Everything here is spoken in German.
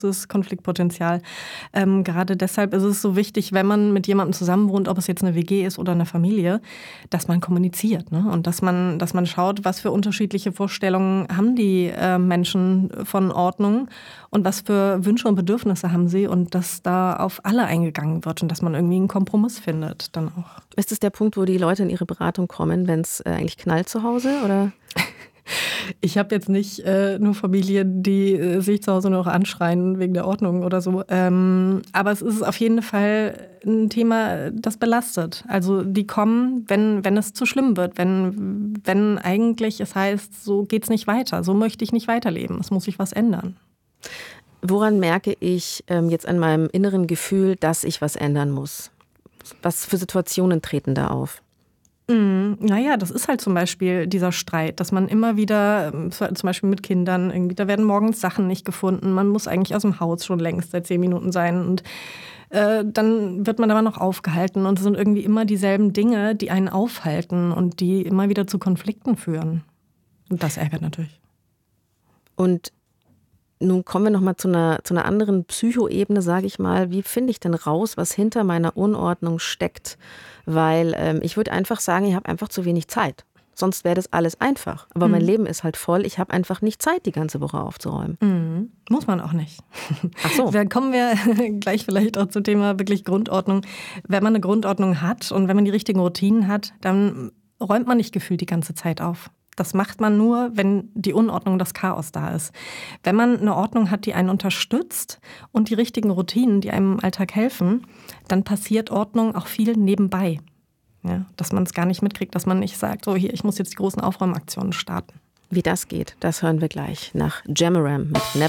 das Konfliktpotenzial. Gerade deshalb ist es so wichtig, wenn man mit jemandem zusammenwohnt, ob es jetzt eine WG ist oder eine Familie, dass man kommuniziert, ne? Und dass man schaut, was für unterschiedliche Vorstellungen haben die Menschen von Ordnung und was für Wünsche und Bedürfnisse haben sie und dass da auf alle eingegangen wird und dass man irgendwie einen Kompromiss findet dann auch. Ist es der Punkt, wo die Leute in ihre Beratung kommen, wenn es eigentlich knallt zu Hause, oder? Ich habe jetzt nicht nur Familien, die sich zu Hause nur noch anschreien wegen der Ordnung oder so. Aber es ist auf jeden Fall ein Thema, das belastet. Also die kommen, wenn es zu schlimm wird, wenn eigentlich es heißt, so geht's nicht weiter, so möchte ich nicht weiterleben, es muss sich was ändern. Woran merke ich jetzt an meinem inneren Gefühl, dass ich was ändern muss? Was für Situationen treten da auf? Naja, das ist halt zum Beispiel dieser Streit, dass man immer wieder, zum Beispiel mit Kindern, irgendwie, da werden morgens Sachen nicht gefunden, man muss eigentlich aus dem Haus schon längst seit 10 Minuten sein und dann wird man aber noch aufgehalten und es sind irgendwie immer dieselben Dinge, die einen aufhalten und die immer wieder zu Konflikten führen. Und das ärgert natürlich. Und nun kommen wir nochmal zu einer anderen Psychoebene, sage ich mal. Wie finde ich denn raus, was hinter meiner Unordnung steckt? Weil ich würde einfach sagen, ich habe einfach zu wenig Zeit. Sonst wäre das alles einfach. Aber mein Leben ist halt voll. Ich habe einfach nicht Zeit, die ganze Woche aufzuräumen. Muss man auch nicht. Ach so. Dann kommen wir gleich vielleicht auch zum Thema wirklich Grundordnung. Wenn man eine Grundordnung hat und wenn man die richtigen Routinen hat, dann räumt man nicht gefühlt die ganze Zeit auf. Das macht man nur, wenn die Unordnung, das Chaos da ist. Wenn man eine Ordnung hat, die einen unterstützt und die richtigen Routinen, die einem im Alltag helfen, dann passiert Ordnung auch viel nebenbei. Ja, dass man es gar nicht mitkriegt, dass man nicht sagt, so hier, ich muss jetzt die großen Aufräumaktionen starten. Wie das geht, das hören wir gleich nach Jamaram mit Never